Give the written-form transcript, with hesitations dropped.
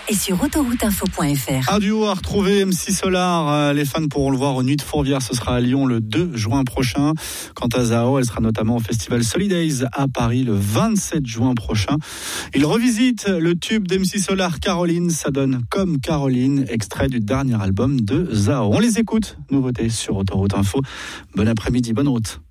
et sur autorouteinfo.fr. Un duo à retrouver, MC Solar. Les fans pourront le voir aux Nuits de Fourvière. Ce sera à Lyon le 2 juin prochain. Quant à Zao, elle sera notamment au festival Solidays à Paris le 27 juin prochain. Il revisite le tube d'MC Solar, Caroline. Ça donne comme Caroline, extrait du dernier album de Zao. On les écoute. Nouveauté sur Autoroute Info. Bon après-midi, bonne route.